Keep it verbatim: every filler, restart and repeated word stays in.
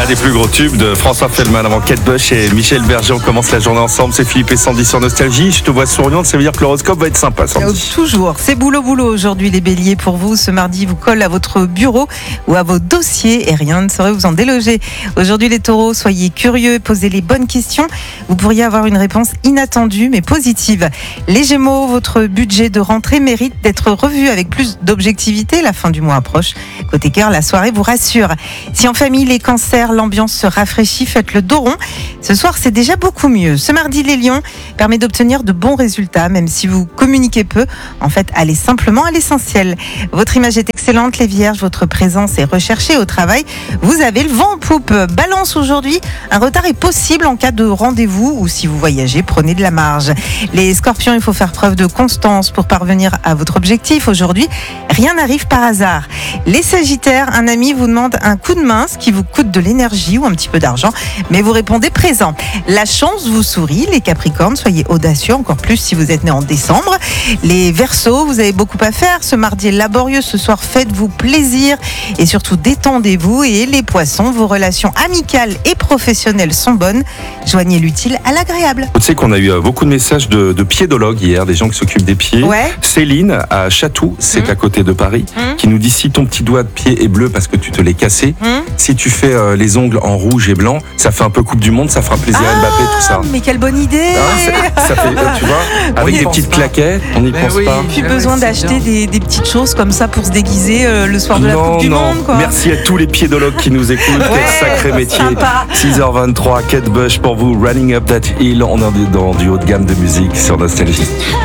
des plus gros tubes de François Feldman avant Kate Bush et Michel Berger. On commence la journée ensemble. C'est Philippe et Sandy sur Nostalgie. Je te vois souriante, ça veut dire que l'horoscope va être sympa, Sandy. Toujours. C'est boulot boulot aujourd'hui les béliers pour vous. Ce mardi vous colle à votre bureau ou à vos dossiers et rien ne saurait vous en déloger. Aujourd'hui les taureaux, soyez curieux, posez les bonnes questions. Vous pourriez avoir une réponse inattendue mais positive. Les gémeaux, votre budget de rentrée mérite d'être revu avec plus d'objectivité. La fin du mois approche. Côté cœur, la soirée vous rassure. Si en famille les cancers, l'ambiance se rafraîchit, faites le dos rond. Ce soir c'est déjà beaucoup mieux. Ce mardi les lions permet d'obtenir de bons résultats même si vous communiquez peu. En fait, allez simplement à l'essentiel. Votre image est excellente les vierges, votre présence est recherchée au travail. Vous avez le vent en poupe. Balance aujourd'hui, un retard est possible en cas de rendez-vous ou si vous voyagez, prenez de la marge. Les scorpions, il faut faire preuve de constance pour parvenir à votre objectif. Aujourd'hui, rien n'arrive par hasard. Les sagittaires, un ami vous demande un coup de main, ce qui vous coûte de l'énergie ou un petit peu d'argent, mais vous répondez présent. La chance vous sourit. Les capricornes, soyez audacieux, encore plus si vous êtes né en décembre. Les verseaux, vous avez beaucoup à faire. Ce mardi est laborieux. Ce soir, faites-vous plaisir et surtout détendez-vous. Et les poissons, vos relations amicales et professionnelles sont bonnes. Joignez l'utile à l'agréable. Tu sais qu'on a eu beaucoup de messages de, de piédologues hier, des gens qui s'occupent des pieds. Ouais. Céline à Chatou, c'est mmh. à côté de Paris, mmh. qui nous dit si ton petit doigt de pied est bleu parce que tu te l'es cassé, mmh. si tu fais euh, les ongles en rouge et blanc, ça fait un peu Coupe du Monde, ça fera plaisir ah, à Mbappé, tout ça. Mais quelle bonne idée! Ah, ça fait, euh, tu vois, avec des petites pas. claquettes, on n'y pense oui, pas. Plus besoin oui, d'acheter des, des petites choses comme ça pour se déguiser euh, le soir de non, la Coupe du non. Monde. Quoi. Merci à tous les piédologues qui nous écoutent. Ouais, quel sacré métier. Sympa. six heures vingt-trois, Kate Bush pour vous, Running Up That Hill. On est dans du haut de gamme de musique sur Nostalgie.